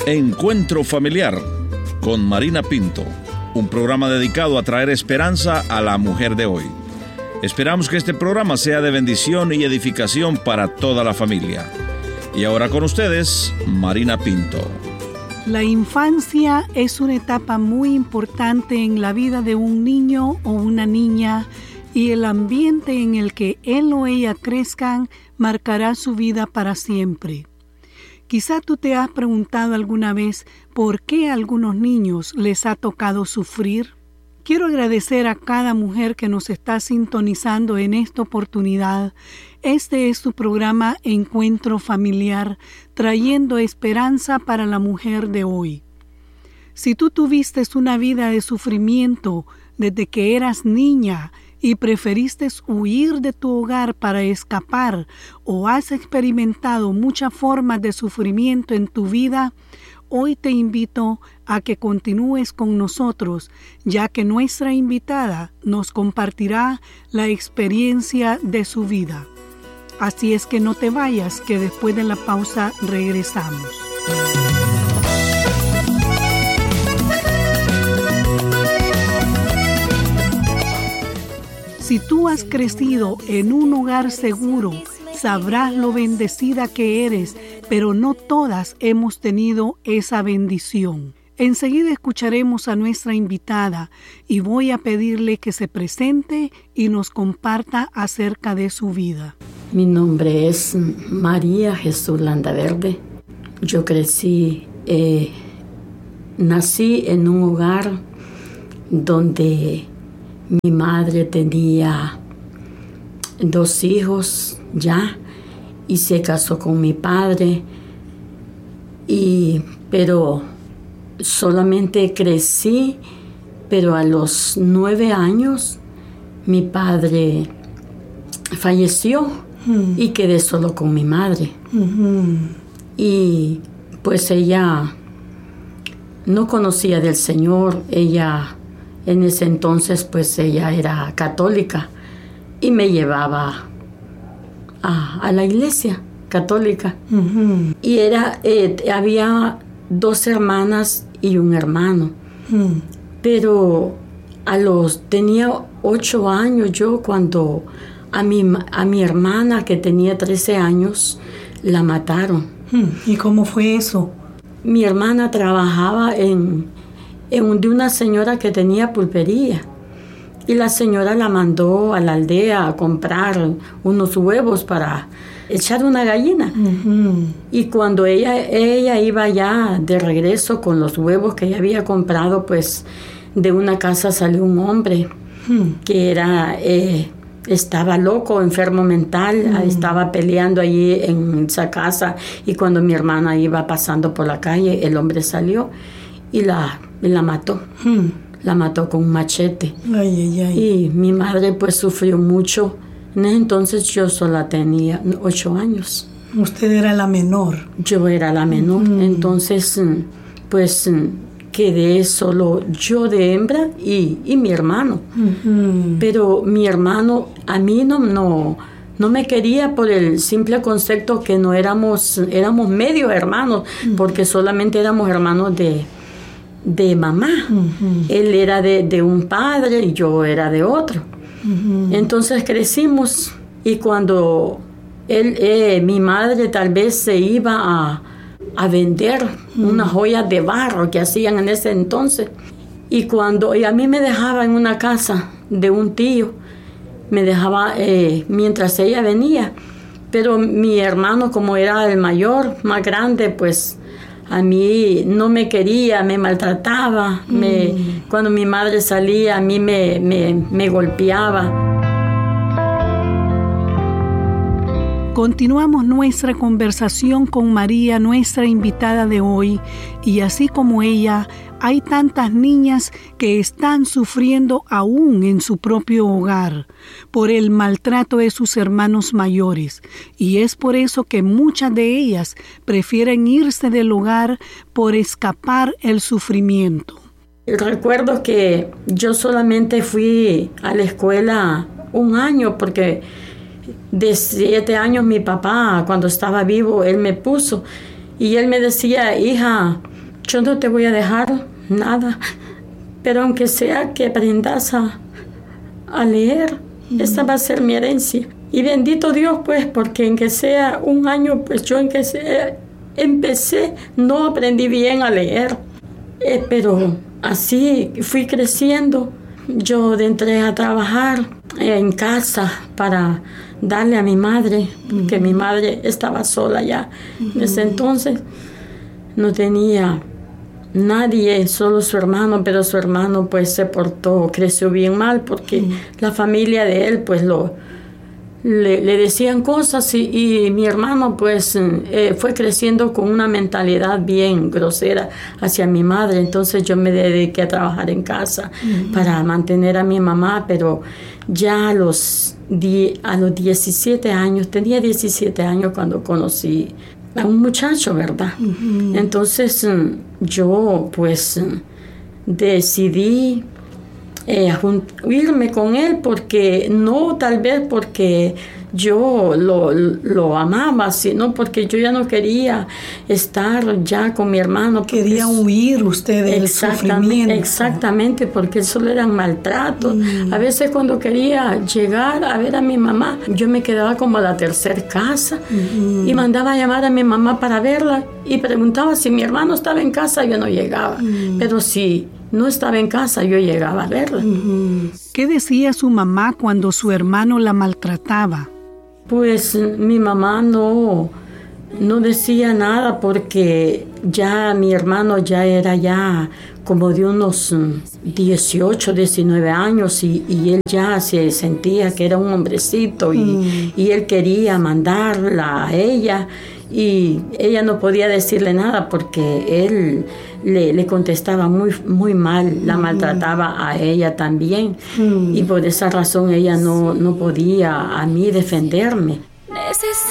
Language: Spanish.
Encuentro Familiar con Marina Pinto, un programa dedicado a traer esperanza a la mujer de hoy. Esperamos que este programa sea de bendición y edificación para toda la familia. Y ahora con ustedes, Marina Pinto. La infancia es una etapa muy importante en la vida de un niño o una niña, y el ambiente en el que él o ella crezcan marcará su vida para siempre. Quizá tú te has preguntado alguna vez por qué a algunos niños les ha tocado sufrir. Quiero agradecer a cada mujer que nos está sintonizando en esta oportunidad. Este es tu programa Encuentro Familiar, trayendo esperanza para la mujer de hoy. Si tú tuviste una vida de sufrimiento desde que eras niña y preferiste huir de tu hogar para escapar, o has experimentado muchas formas de sufrimiento en tu vida, hoy te invito a que continúes con nosotros, ya que nuestra invitada nos compartirá la experiencia de su vida. Así es que no te vayas, que después de la pausa regresamos. Si tú has crecido en un hogar seguro, sabrás lo bendecida que eres, pero no todas hemos tenido esa bendición. Enseguida escucharemos a nuestra invitada y voy a pedirle que se presente y nos comparta acerca de su vida. Mi nombre es María Jesús Landaverde. Yo nací en un hogar donde mi madre tenía 2 hijos ya y se casó con mi padre, pero solamente crecí, pero a los 9 años mi padre falleció y quedé solo con mi madre. Y pues ella no conocía del Señor. Ella en ese entonces pues ella era católica y me llevaba a la iglesia católica. Y había 2 hermanas y un hermano. Pero tenía 8 años yo cuando a mi hermana, que tenía 13 años, la mataron. ¿Y cómo fue eso? Mi hermana trabajaba de una señora que tenía pulpería, y la señora la mandó a la aldea a comprar unos huevos para echar una gallina. Y cuando ella iba ya de regreso con los huevos que ella había comprado, pues de una casa salió un hombre que estaba loco, enfermo mental, estaba peleando allí en esa casa, y cuando mi hermana iba pasando por la calle, el hombre salió y la mató. La mató con un machete. Y mi madre pues sufrió mucho. En ese entonces yo solo tenía 8 años. ¿Usted era la menor? Yo era la menor. Entonces pues quedé solo yo de hembra y mi hermano. Pero mi hermano a mí no me quería por el simple concepto que no éramos medio hermanos, porque solamente éramos hermanos de mamá. Él era de un padre y yo era de otro. Entonces crecimos, y cuando mi madre tal vez se iba a vender unas joyas de barro que hacían en ese entonces, y a mí me dejaba en una casa de un tío, me dejaba mientras ella venía, pero mi hermano, como era el mayor, más grande, pues a mí no me quería, me maltrataba. Cuando mi madre salía, a mí me golpeaba. Continuamos nuestra conversación con María, nuestra invitada de hoy, y así como ella, hay tantas niñas que están sufriendo aún en su propio hogar por el maltrato de sus hermanos mayores, y es por eso que muchas de ellas prefieren irse del hogar por escapar el sufrimiento. Recuerdo que yo solamente fui a la escuela 1 año, porque de 7 años mi papá, cuando estaba vivo, él me puso, y él me decía: hija, yo no te voy a dejar nada, pero aunque sea que aprendas a leer, esa va a ser mi herencia. Y bendito Dios, pues, porque en que sea un año, pues yo empecé, no aprendí bien a leer, pero así fui creciendo. Yo entré a trabajar en casa para darle a mi madre, porque mi madre estaba sola ya. En ese entonces no tenía nadie, solo su hermano, pero su hermano pues se portó, creció bien mal, porque la familia de él pues le decían cosas y mi hermano pues fue creciendo con una mentalidad bien grosera hacia mi madre. Entonces yo me dediqué a trabajar en casa para mantener a mi mamá, pero ya a los 17 años, tenía 17 años cuando conocí a un muchacho, ¿verdad? Entonces yo pues decidí irme con él, porque no tal vez porque yo lo amaba, sino porque yo ya no quería estar ya con mi hermano. Quería huir usted del sufrimiento. Exactamente, porque solo eran maltratos. A veces cuando quería llegar a ver a mi mamá, yo me quedaba como a la tercera casa y mandaba a llamar a mi mamá para verla y preguntaba si mi hermano estaba en casa. Yo no llegaba, pero si no estaba en casa, yo llegaba a verla. ¿Qué decía su mamá cuando su hermano la maltrataba? Pues mi mamá no decía nada, porque ya mi hermano ya era ya como de unos 18, 19 años y él ya se sentía que era un hombrecito y él quería mandarla a ella y ella no podía decirle nada porque él le contestaba muy mal, la maltrataba a ella también y por esa razón ella no podía a mí defenderme.